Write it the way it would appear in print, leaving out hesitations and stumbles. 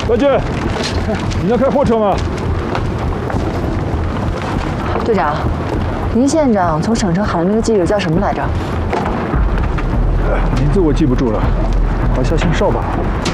白俊，你要开货车吗？ 队长，林县长从省城喊的那个记者叫什么来着？ 名字我记不住了，好像姓邵吧？